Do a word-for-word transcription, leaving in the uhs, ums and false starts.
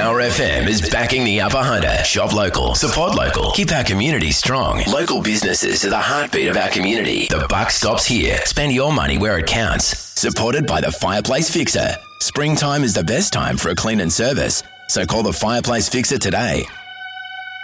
Power F M is backing the Upper Hunter. Shop local, support local, keep our community strong. Local businesses are the heartbeat of our community. The buck stops here. Spend your money where it counts. Supported by the Fireplace Fixer. Springtime is the best time for a clean and service, so call the Fireplace Fixer today.